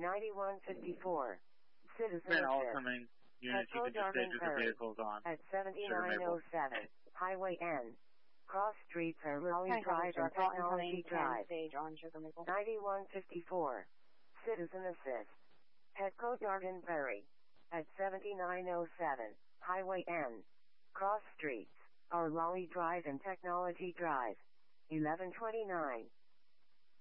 9154. Citizen Man, all Assist. coming units, you Petco can just say Dargan just the Ferry. vehicles on. At Sugar Maple. 7907. Highway N. Cross Streets are Raleigh Hi, Drive and Technology Drive. Stage on Sugar Maple. 9154. Citizen Assist. Petco Dargan Ferry. At 7907. Highway N. Cross Streets are Raleigh Drive and Technology Drive. 1129.